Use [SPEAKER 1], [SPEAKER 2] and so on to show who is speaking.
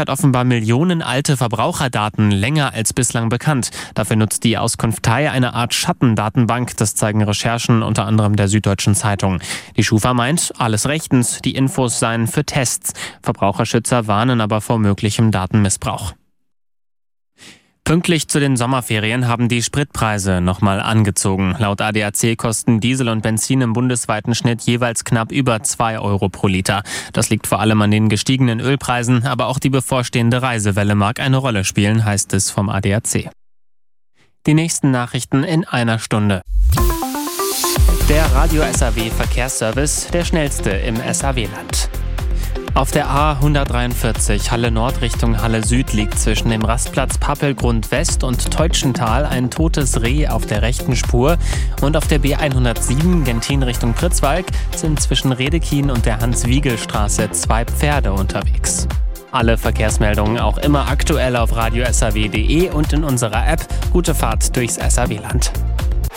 [SPEAKER 1] speichert offenbar Millionen alte Verbraucherdaten länger als bislang bekannt. Dafür nutzt die Auskunftei eine Art Schattendatenbank, das zeigen Recherchen unter anderem der Süddeutschen Zeitung. Die Schufa meint, alles rechtens, die Infos seien für Tests. Verbraucherschützer warnen aber vor möglichem Datenmissbrauch. Pünktlich zu den Sommerferien haben die Spritpreise nochmal angezogen. Laut ADAC kosten Diesel und Benzin im bundesweiten Schnitt jeweils knapp über 2 Euro pro Liter. Das liegt vor allem an den gestiegenen Ölpreisen, aber auch die bevorstehende Reisewelle mag eine Rolle spielen, heißt es vom ADAC. Die nächsten Nachrichten in einer Stunde. Der Radio SAW Verkehrsservice, der schnellste im SAW-Land. Auf der A143 Halle Nord Richtung Halle Süd liegt zwischen dem Rastplatz Pappelgrund West und Teutschental ein totes Reh auf der rechten Spur. Und auf der B107 Gentin Richtung Pritzwalk sind zwischen Redekien und der Hans-Wiegel-Straße 2 Pferde unterwegs. Alle Verkehrsmeldungen auch immer aktuell auf radiosaw.de und in unserer App. Gute Fahrt durchs SAW-Land.